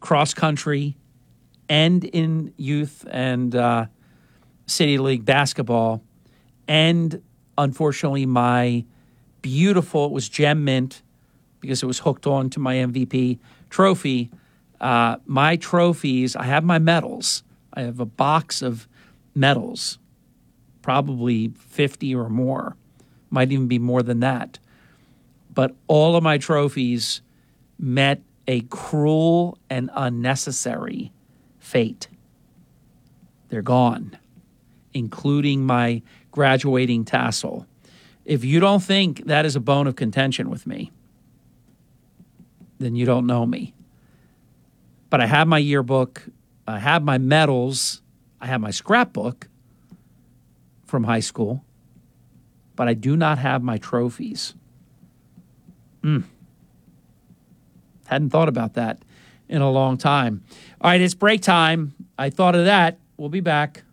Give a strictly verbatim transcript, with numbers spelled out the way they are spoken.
cross country and in youth and uh, City League basketball. And unfortunately, my beautiful, it was gem mint because it was hooked on to my M V P trophy. Uh, my trophies, I have my medals. I have a box of medals, probably fifty or more, might even be more than that. But all of my trophies met a cruel and unnecessary fate. They're gone, including my graduating tassel. If you don't think that is a bone of contention with me, then you don't know me. But I have my yearbook, I have my medals, I have my scrapbook from high school, but I do not have my trophies. Mm. Hadn't thought about that in a long time. All right, it's break time. I thought of that. We'll be back.